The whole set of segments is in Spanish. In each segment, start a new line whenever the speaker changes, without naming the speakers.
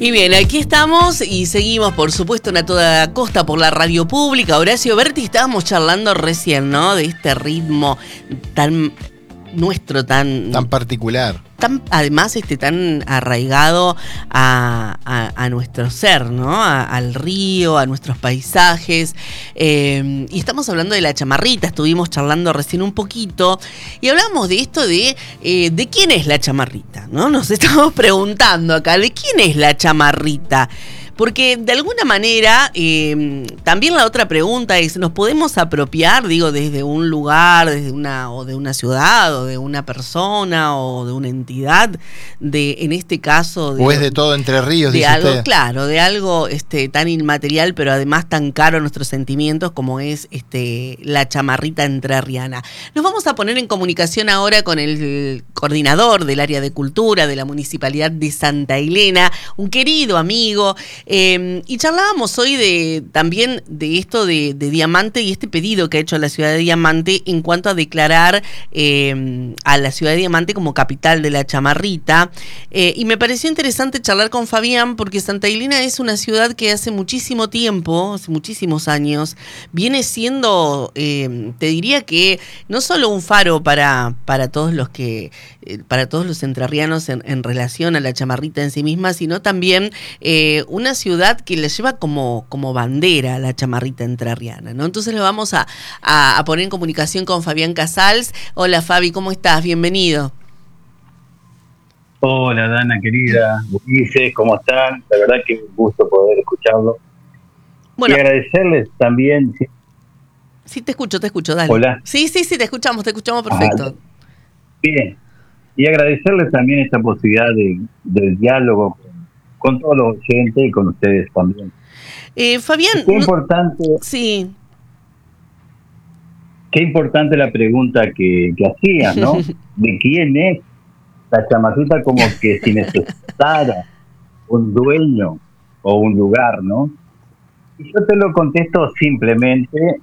Y bien, aquí estamos y seguimos, por supuesto, en A Toda Costa por la radio pública. Horacio Berti, estábamos charlando recién, ¿no? De este ritmo tan nuestro, tan
particular.
Además, tan arraigado a nuestro ser, ¿no? Al río, a nuestros paisajes. Y estamos hablando de la chamarrita, estuvimos charlando recién un poquito y hablamos de esto de quién es la chamarrita, ¿no? Nos estamos preguntando acá, ¿de quién es la chamarrita? Porque de alguna manera, también la otra pregunta es, ¿nos podemos apropiar, desde un lugar, de una ciudad, o de una persona, o de una entidad, en este caso...
¿O es de todo Entre Ríos,
dice
algo,
usted? Claro, de algo tan inmaterial, pero además tan caro a nuestros sentimientos como es la chamarrita entrerriana. Nos vamos a poner en comunicación ahora con el coordinador del área de cultura de la Municipalidad de Santa Elena, un querido amigo. Y charlábamos hoy también de esto de Diamante y este pedido que ha hecho la ciudad de Diamante en cuanto a declarar a la ciudad de Diamante como capital de la chamarrita. Y me pareció interesante charlar con Fabián porque Santa Elena es una ciudad que hace muchísimo tiempo, hace muchísimos años, viene siendo, te diría que no solo un faro para todos los para todos los entrerrianos en relación a la chamarrita en sí misma, sino también una ciudad que la lleva como bandera la chamarrita entrerriana, ¿no? Entonces lo vamos a poner en comunicación con Fabián Casals. Hola Fabi, ¿cómo estás? Bienvenido.
Hola Dana querida, Ulises, ¿cómo están? La verdad que un gusto poder escucharlo. Bueno, y agradecerles también...
Sí, te escucho, dale.
Hola.
Sí, te escuchamos perfecto.
Bien, y agradecerles también esta posibilidad del diálogo con todos los oyentes y con ustedes también.
Fabián...
Qué importante...
Sí.
Qué importante la pregunta que hacías, ¿no? ¿De quién es la chamarrita? Como que si necesitara un dueño o un lugar, ¿no? Y yo te lo contesto simplemente,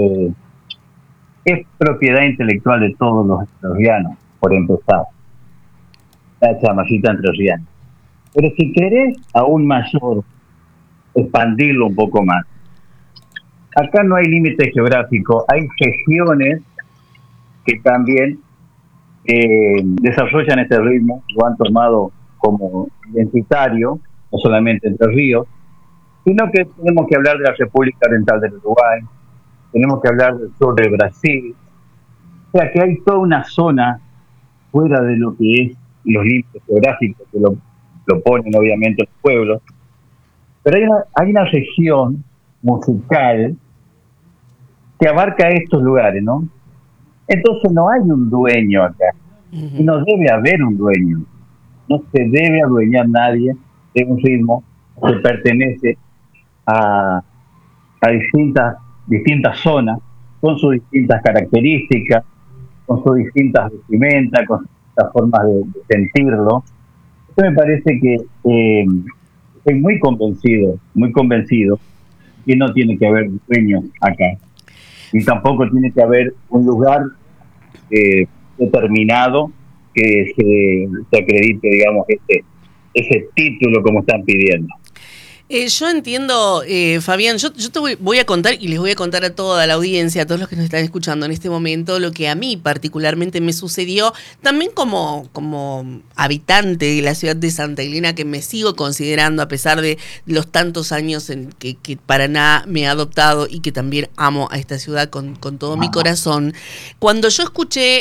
es propiedad intelectual de todos los entrerrianos, por empezar, la chamarrita entrerriana. Pero si querés aún mayor, expandirlo un poco más. Acá no hay límite geográfico, hay regiones que también desarrollan este ritmo, lo han tomado como identitario, no solamente Entre Ríos, sino que tenemos que hablar de la República Oriental del Uruguay, tenemos que hablar del sur de Brasil, o sea que hay toda una zona fuera de lo que es los límites geográficos que lo ponen obviamente los pueblos, pero hay una región musical que abarca estos lugares, ¿no? Entonces no hay un dueño acá, y no debe haber un dueño, no se debe adueñar nadie de un ritmo que pertenece a distintas zonas, con sus distintas características, con sus distintas vestimentas, con sus distintas formas de sentirlo. Esto me parece que estoy muy convencido que no tiene que haber dueños acá, y tampoco tiene que haber un lugar determinado que se acredite, digamos, ese título como están pidiendo.
Yo entiendo, Fabián, yo te voy a contar y les voy a contar a toda la audiencia, a todos los que nos están escuchando en este momento, lo que a mí particularmente me sucedió, también como habitante de la ciudad de Santa Elena, que me sigo considerando a pesar de los tantos años en que Paraná me ha adoptado y que también amo a esta ciudad con todo mi corazón. Cuando yo escuché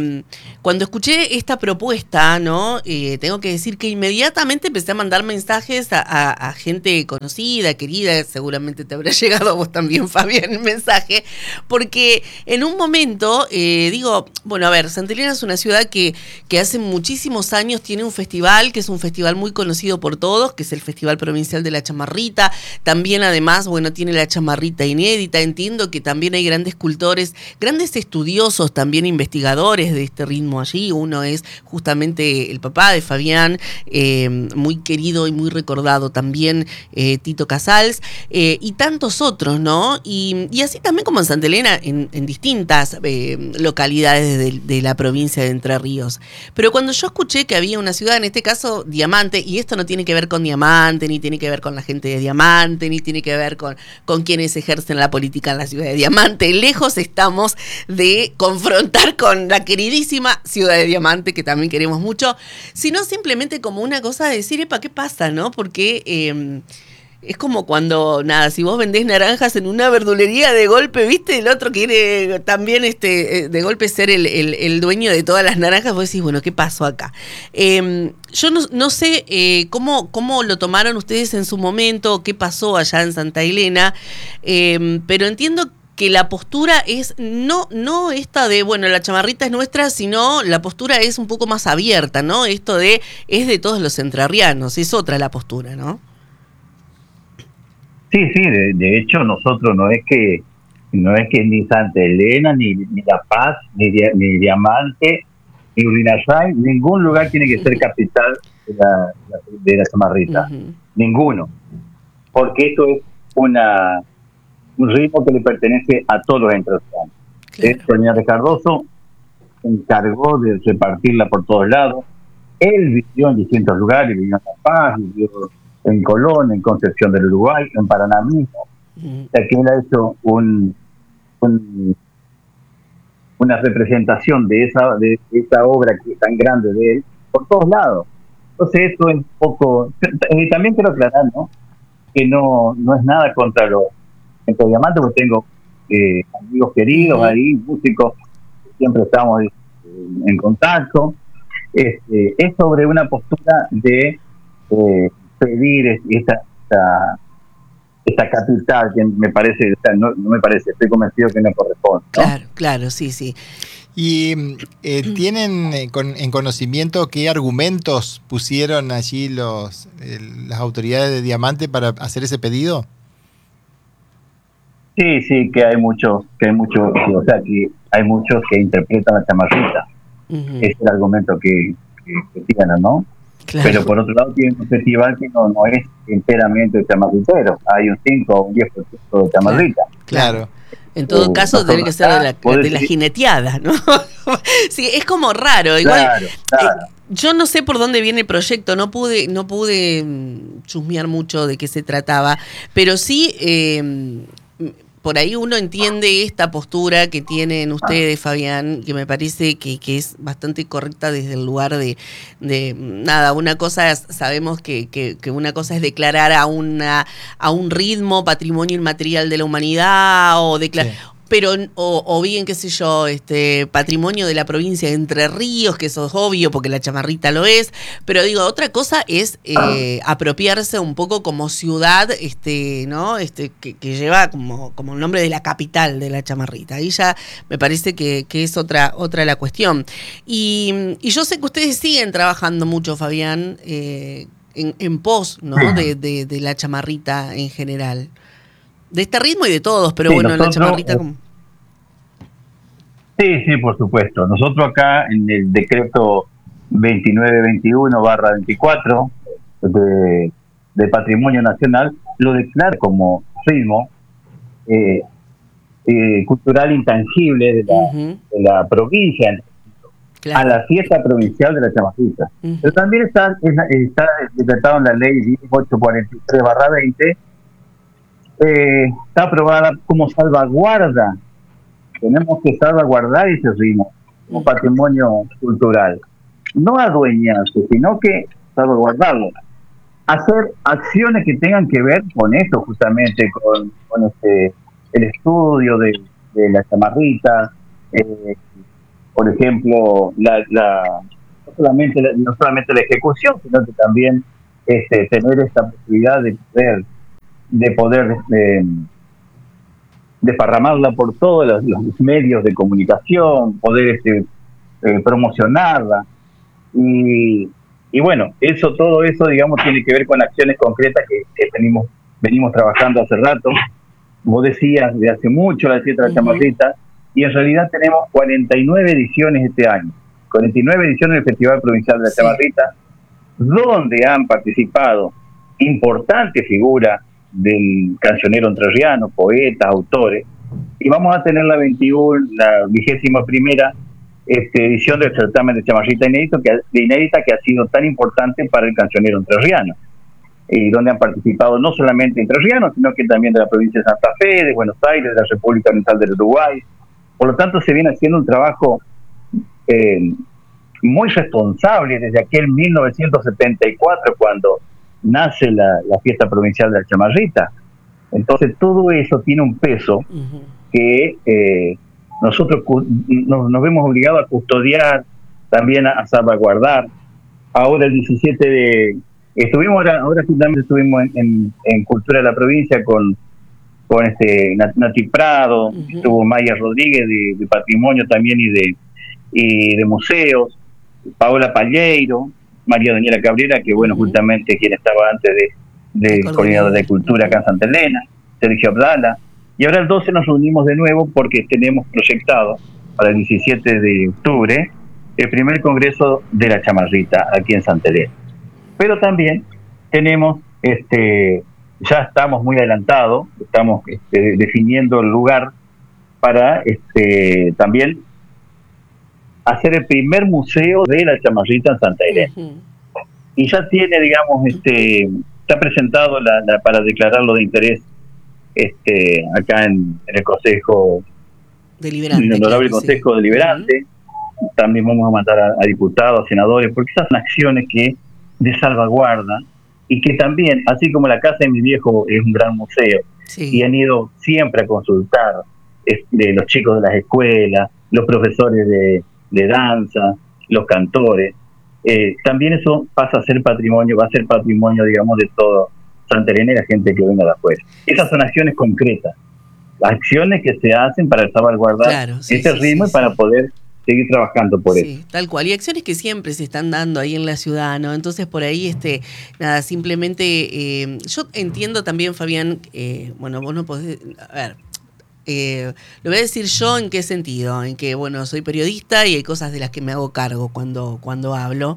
esta propuesta, ¿no? Tengo que decir que inmediatamente empecé a mandar mensajes a gente conocida, querida, seguramente te habrá llegado a vos también, Fabián, el mensaje, porque en un momento digo, bueno, a ver, Santa Elena es una ciudad que hace muchísimos años tiene un festival, que es un festival muy conocido por todos, que es el Festival Provincial de la Chamarrita, también además, bueno, tiene la chamarrita inédita, entiendo que también hay grandes cultores, grandes estudiosos, también investigadores de este ritmo ritmo allí. Uno es justamente el papá de Fabián, muy querido y muy recordado también, Tito Casals, y tantos otros, ¿no? Y así también como en Santa Elena, en distintas localidades de la provincia de Entre Ríos. Pero cuando yo escuché que había una ciudad, en este caso Diamante, y esto no tiene que ver con Diamante, ni tiene que ver con la gente de Diamante, ni tiene que ver con quienes ejercen la política en la ciudad de Diamante. Lejos estamos de confrontar con la queridísima ciudad de Diamante, que también queremos mucho, sino simplemente como una cosa de decir, epa, ¿qué pasa, no? Porque es como cuando, nada, si vos vendés naranjas en una verdulería, de golpe, ¿viste? El otro quiere también de golpe ser el dueño de todas las naranjas. Vos decís, bueno, ¿qué pasó acá? Yo no sé cómo lo tomaron ustedes en su momento, qué pasó allá en Santa Elena, pero entiendo que la postura es no esta de, bueno, la chamarrita es nuestra, sino la postura es un poco más abierta, ¿no? Esto es de todos los entrerrianos, es otra la postura, ¿no?
Sí, de hecho nosotros no es que ni Santa Elena, ni La Paz, ni Diamante, ni Urinayay, ningún lugar tiene que ser capital de la chamarrita. Uh-huh. Ninguno. Porque esto es un ritmo que le pertenece a todos los entrerrianos. Claro. Doña Cardoso se encargó de repartirla por todos lados. Él vivió en distintos lugares, vivió en La Paz, vivió en Colón, en Concepción del Uruguay, en Paraná mismo. O sea que él ha hecho una representación de esa obra que es tan grande de él por todos lados. Entonces esto es un poco... también quiero aclarar, ¿no?, que no es nada contra Diamante, porque tengo amigos queridos ahí, músicos, siempre estamos en contacto. Es sobre una postura de pedir esta capital que me parece, o sea, no me parece, estoy convencido que no corresponde, ¿no?
Claro, sí.
¿Y tienen en conocimiento qué argumentos pusieron allí las autoridades de Diamante para hacer ese pedido?
Sí, que hay muchos, o sea, que hay muchos que interpretan la chamarrita. Uh-huh. Es el argumento que tienen, ¿no? Claro. Pero por otro lado tiene un festival que no es enteramente chamarritero, hay un 5 o un 10% de chamarrita.
Claro. En todo caso tiene que ser de la jineteada, ¿no? Sí, es como raro. Igual, claro. Yo no sé por dónde viene el proyecto, no pude chusmear mucho de qué se trataba, pero sí... por ahí uno entiende esta postura que tienen ustedes, Fabián, que me parece que es bastante correcta desde el lugar de nada, una cosa sabemos que una cosa es declarar a un ritmo patrimonio inmaterial de la humanidad o declarar... Sí. Pero, o bien, qué sé yo, patrimonio de la provincia de Entre Ríos, que eso es obvio porque la chamarrita lo es, pero digo, otra cosa es apropiarse un poco como ciudad, ¿no? Que lleva como el nombre de la capital de la chamarrita. Ahí ya me parece que es otra la cuestión. Y yo sé que ustedes siguen trabajando mucho, Fabián, en pos, ¿no? de la chamarrita en general. De este ritmo y de todos, pero sí, bueno, nosotros, la chamarrita como...
Sí, por supuesto. Nosotros acá en el decreto 2921/24 de Patrimonio Nacional lo declara como ritmo cultural intangible de la provincia, claro, a la fiesta provincial de la chamarrita. Pero también está decretado en la ley 1843/20. Está aprobada como salvaguarda. Tenemos que salvaguardar ese ritmo como patrimonio cultural, no adueñarse, sino que salvaguardarlo, hacer acciones que tengan que ver con esto, justamente con el estudio de la chamarrita, por ejemplo, no solamente la ejecución, sino que también tener esta posibilidad de poder desparramarla por todos los medios de comunicación, poder promocionarla. Y bueno, todo eso, digamos, tiene que ver con acciones concretas que venimos trabajando hace rato. Vos decías, de hace mucho, la fiesta de la chamarrita, y en realidad tenemos 49 ediciones este año. 49 ediciones del Festival Provincial de la Chamarrita, donde han participado importantes figuras del cancionero entrerriano, poetas, autores, y vamos a tener la 21ª edición del certamen de chamarrita inédita que ha sido tan importante para el cancionero entrerriano, y donde han participado no solamente entrerrianos, sino que también de la provincia de Santa Fe, de Buenos Aires, de la República Oriental del Uruguay. Por lo tanto, se viene haciendo un trabajo muy responsable desde aquel 1974, cuando nace la fiesta provincial de la chamarrita. Entonces, todo eso tiene un peso que nosotros nos vemos obligados a custodiar, también a salvaguardar. Ahora el 17 de... ahora finalmente estuvimos en Cultura de la Provincia con Nati Prado, estuvo Maya Rodríguez de Patrimonio también y de Museos, Paola Palleiro, María Daniela Cabrera, que bueno, justamente quien estaba antes de coordinador de Cultura acá en Santa Elena, Sergio Abdala. Y ahora el 12 nos reunimos de nuevo porque tenemos proyectado para el 17 de octubre el primer congreso de la chamarrita aquí en Santa Elena. Pero también tenemos, ya estamos muy adelantados, estamos definiendo el lugar para también hacer el primer museo de la chamarrita en Santa Elena. Y ya tiene, digamos, está presentado para declararlo de interés acá en el Consejo Deliberante, en el Honorable Consejo Deliberante. También vamos a mandar a diputados, a senadores, porque esas son acciones que de salvaguarda y que también, así como la casa de mi viejo es un gran museo, y han ido siempre a consultar los chicos de las escuelas, los profesores de danza, los cantores, también eso pasa a ser patrimonio, va a ser patrimonio, digamos, de todo Santa Elena y la gente que venga de afuera. Esas son acciones concretas, acciones que se hacen para salvaguardar ritmo y para poder seguir trabajando por eso.
Tal cual, y acciones que siempre se están dando ahí en la ciudad, ¿no? Entonces por ahí, nada, simplemente, yo entiendo también, Fabián, bueno, vos no podés, a ver, lo voy a decir yo en qué sentido, en que, bueno, soy periodista y hay cosas de las que me hago cargo cuando hablo,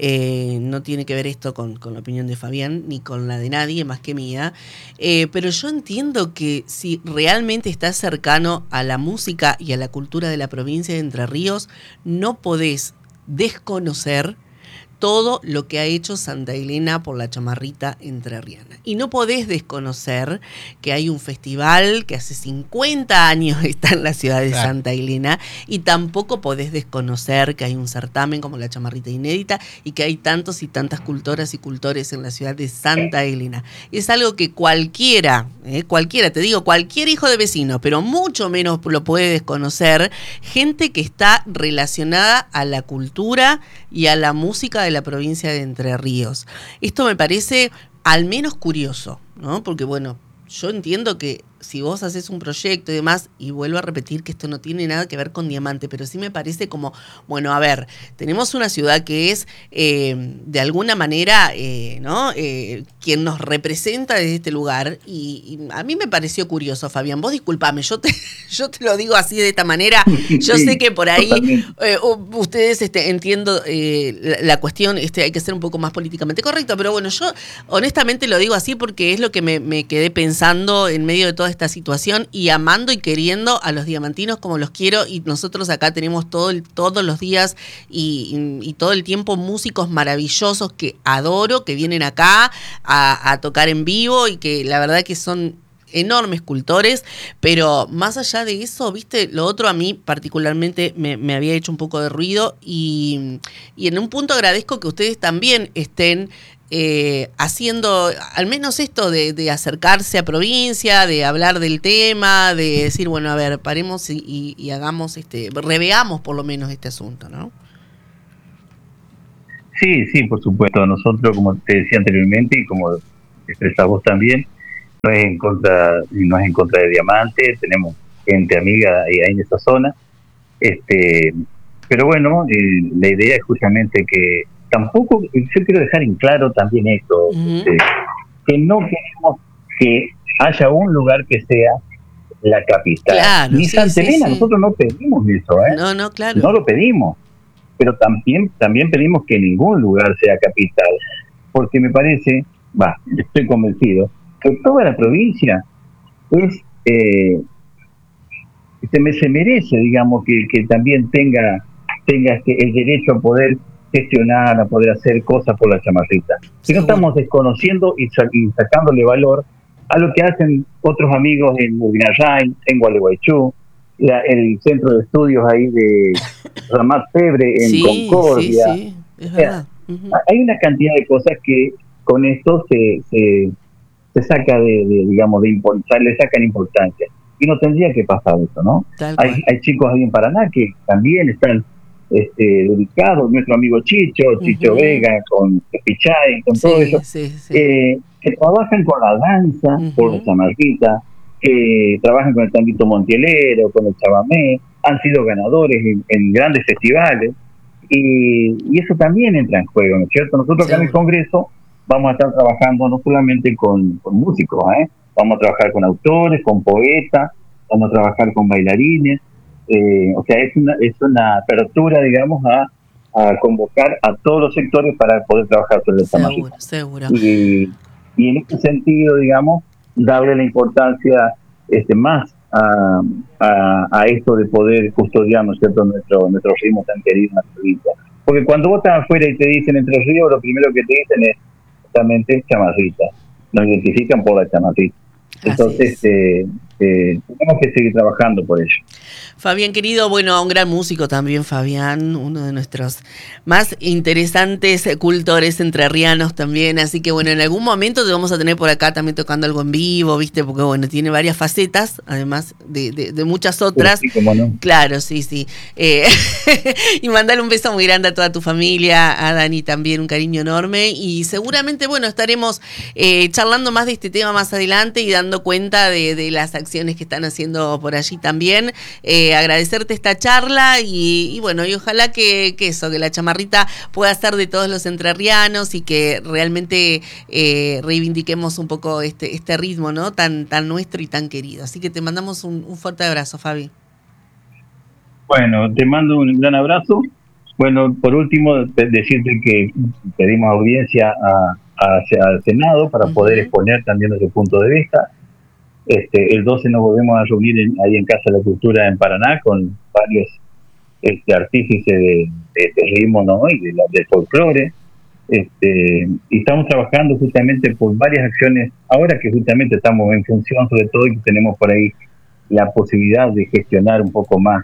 no tiene que ver esto con la opinión de Fabián ni con la de nadie más que mía, pero yo entiendo que si realmente estás cercano a la música y a la cultura de la provincia de Entre Ríos, no podés desconocer todo lo que ha hecho Santa Elena por la chamarrita entrerriana. Y no podés desconocer que hay un festival que hace 50 años está en la ciudad de Santa Elena, y tampoco podés desconocer que hay un certamen como la chamarrita inédita y que hay tantos y tantas cultoras y cultores en la ciudad de Santa Elena. Es algo que cualquiera, te digo, cualquier hijo de vecino, pero mucho menos lo puede desconocer gente que está relacionada a la cultura y a la música de la provincia de Entre Ríos. Esto me parece al menos curioso, ¿no? Porque, bueno, yo entiendo que si vos haces un proyecto y demás, y vuelvo a repetir que esto no tiene nada que ver con Diamante, pero sí me parece como, bueno, a ver, tenemos una ciudad que es de alguna manera, ¿no? Quien nos representa desde este lugar, y a mí me pareció curioso, Fabián, vos disculpame, yo te lo digo así de esta manera, yo sé que por ahí ustedes entiendo la cuestión, hay que ser un poco más políticamente correcto, pero bueno, yo honestamente lo digo así porque es lo que me quedé pensando en medio de toda esta situación, y amando y queriendo a los diamantinos como los quiero, y nosotros acá tenemos todos los días y todo el tiempo músicos maravillosos que adoro, que vienen acá a tocar en vivo y que la verdad que son enormes cultores, pero más allá de eso, viste, lo otro a mí particularmente me había hecho un poco de ruido, y en un punto agradezco que ustedes también estén haciendo al menos esto de acercarse a provincia, de hablar del tema, de decir, bueno, a ver, paremos y hagamos, reveamos por lo menos este asunto, ¿no?
Sí, por supuesto. Nosotros, como te decía anteriormente y como expresas vos también, no es en contra de Diamante, tenemos gente amiga ahí en esa zona, pero bueno, la idea es justamente que tampoco, yo quiero dejar en claro también esto, que no queremos que haya un lugar que sea la capital.
Claro,
ni Santa Elena, nosotros no pedimos eso,
No, claro.
No lo pedimos. pero también pedimos que ningún lugar sea capital, porque me parece, estoy convencido, que toda la provincia es se merece, digamos, que también tenga el derecho a poder gestionar, a poder hacer cosas por la Chamarrita. Si no estamos desconociendo y sacándole valor a lo que hacen otros amigos en Urinayay, en Gualeguaychú, el centro de estudios ahí de Ramat Febre en Concordia.
Sí, es verdad.
Hay una cantidad de cosas que con esto se saca digamos, le sacan importancia. Y no tendría que pasar eso, ¿no? Hay chicos ahí en Paraná que también están dedicados, nuestro amigo Chicho Vega, con Pichay, con todo eso, que trabajan con la danza, por la Chamarrita, que trabajan con el tanguito montielero, con el chamamé, han sido ganadores en grandes festivales, y eso también entra en juego, ¿no es cierto? Nosotros acá en el Congreso vamos a estar trabajando no solamente con músicos, vamos a trabajar con autores, con poetas, vamos a trabajar con bailarines, o sea, es una apertura, digamos, a convocar a todos los sectores para poder trabajar sobre el Chamarrita.
Seguro.
Y en este sentido, digamos, darle la importancia más a esto de poder custodiar, ¿no es cierto?, nuestro ritmo tan querido en la provincia. Porque cuando vos estás afuera y te dicen Entre Ríos, lo primero que te dicen es justamente Chamarrita. Nos identifican por la Chamarrita. Entonces, tenemos que seguir trabajando por ello.
Fabián, querido, bueno, un gran músico también, Fabián, uno de nuestros más interesantes cultores entrerrianos también, así que bueno, en algún momento te vamos a tener por acá también tocando algo en vivo, ¿viste? Porque bueno, tiene varias facetas, además de muchas otras.
Sí, cómo no.
Claro, sí. Y mandale un beso muy grande a toda tu familia, a Dani también, un cariño enorme, y seguramente, bueno, estaremos charlando más de este tema más adelante y dando cuenta de las acciones que están haciendo por allí también. Agradecerte esta charla y bueno, y ojalá que la Chamarrita pueda ser de todos los entrerrianos y que realmente reivindiquemos un poco este ritmo, ¿no? Tan nuestro y tan querido. Así que te mandamos un fuerte abrazo, Fabi.
Bueno, te mando un gran abrazo. Bueno, por último, decirte que pedimos audiencia al Senado para poder exponer también nuestro punto de vista. El 12 nos volvemos a reunir ahí en Casa de la Cultura en Paraná con varios artífices de ritmo, ¿no? Y del folclore. Y estamos trabajando justamente por varias acciones, ahora que justamente estamos en función, sobre todo, y que tenemos por ahí la posibilidad de gestionar un poco más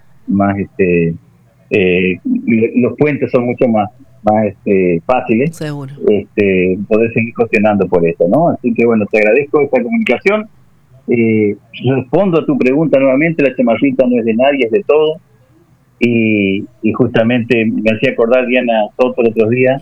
los puentes son mucho más fáciles.
Seguro.
Poder seguir gestionando por eso, ¿no? Así que bueno, te agradezco esta comunicación. Respondo a tu pregunta nuevamente. La Chamarrita no es de nadie, es de todo, y justamente me hacía acordar Diana Soto el otro día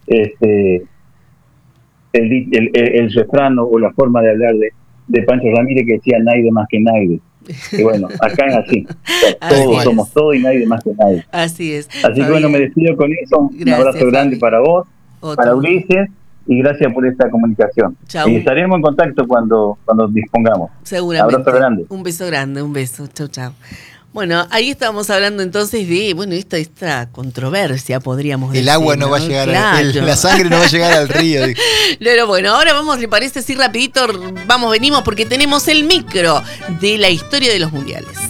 el refrán o la forma de hablar de Pancho Ramírez, que decía nadie más que nadie. Y bueno, acá es así, o sea, todos somos todos y nadie más que nadie.
Así es.
Así que bueno, me despido con eso. Un abrazo grande para vos, para Ulises, y gracias por esta comunicación.
Chau.
Y estaremos en contacto cuando dispongamos.
Seguramente.
Abrazo grande.
Un beso grande, un beso. Chau. Bueno, ahí estábamos hablando entonces de, bueno, esta controversia, podríamos decir.
El agua no va a llegar, la sangre no va a llegar al río.
Pero bueno, ahora vamos, ¿le parece así rapidito? Venimos porque tenemos el micro de la historia de los mundiales.